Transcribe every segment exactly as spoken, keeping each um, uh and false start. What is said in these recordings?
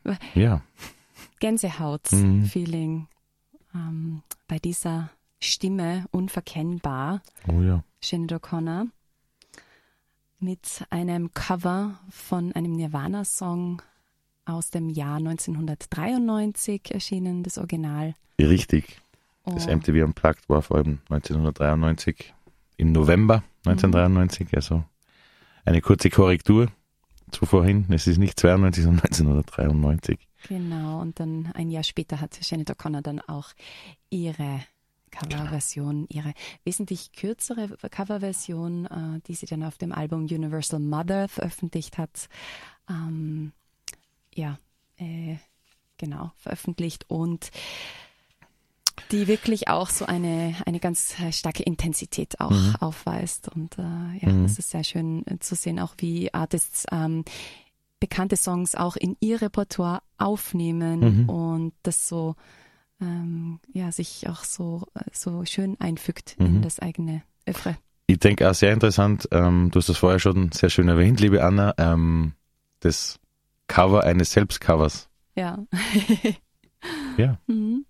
ja. Gänsehaut-Feeling mhm. ähm, bei dieser Stimme, unverkennbar. Oh ja. Sinead O'Connor mit einem Cover von einem Nirvana-Song aus dem Jahr neunzehnhundertdreiundneunzig erschienen, das Original. Richtig. Das Oh. M T V Unplugged war vor allem neunzehnhundertdreiundneunzig, im November neunzehnhundertdreiundneunzig, mhm. also eine kurze Korrektur zu vorhin. Es ist nicht zweiundneunzig, sondern neunzehnhundertdreiundneunzig. Genau, und dann ein Jahr später hat Sinead O'Connor dann auch ihre Coverversion, ihre wesentlich kürzere Coverversion, äh, die sie dann auf dem Album Universal Mother veröffentlicht hat, ähm, ja, äh, genau, veröffentlicht und die wirklich auch so eine, eine ganz starke Intensität auch mhm. aufweist. Und äh, ja, mhm. es ist sehr schön zu sehen, auch wie Artists ähm, bekannte Songs auch in ihr Repertoire aufnehmen mhm. und das so ähm, ja, sich auch so, so schön einfügt mhm. in das eigene Oeuvre. Ich denke auch sehr interessant, ähm, du hast das vorher schon sehr schön erwähnt, liebe Anna, ähm, das Cover eines Selbstcovers. Ja. ja. Mhm.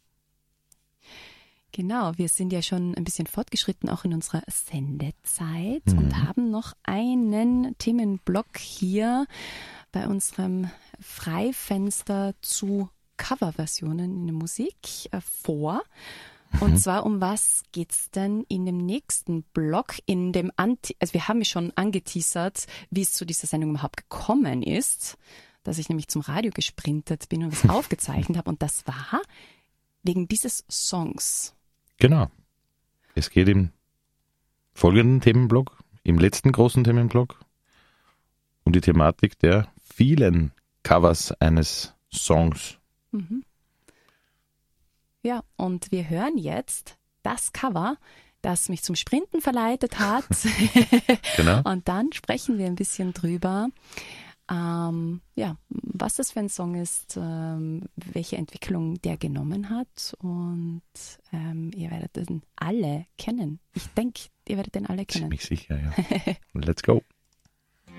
Genau, wir sind ja schon ein bisschen fortgeschritten, auch in unserer Sendezeit mhm. und haben noch einen Themenblock hier bei unserem Freifenster zu Coverversionen in der Musik äh, vor. Und mhm. zwar, um was geht's denn in dem nächsten Block, in dem Anti, also wir haben ja schon angeteasert, wie es zu dieser Sendung überhaupt gekommen ist, dass ich nämlich zum Radio gesprintet bin und was aufgezeichnet habe und das war wegen dieses Songs. Genau. Es geht im folgenden Themenblock, im letzten großen Themenblock, um die Thematik der vielen Covers eines Songs. Mhm. Ja, und wir hören jetzt das Cover, das mich zum Sprinten verleitet hat. Genau. Und dann sprechen wir ein bisschen drüber, ähm, ja, was das für ein Song ist, ähm, welche Entwicklung der genommen hat. Und ähm, ihr werdet den alle kennen. Ich denke, ihr werdet den alle kennen. Ziemlich sicher, ja. Let's go.